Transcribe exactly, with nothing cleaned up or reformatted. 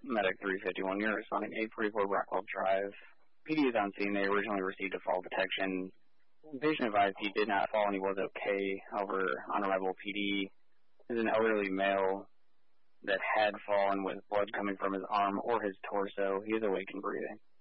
Medic three fifty-one, you're responding eight forty-four Brockwell Drive. P D is on scene. They originally received a fall detection. Patient advised he did not fall and he was okay. However, on arrival, P D is an elderly male that had fallen with blood coming from his arm or his torso. He is awake and breathing.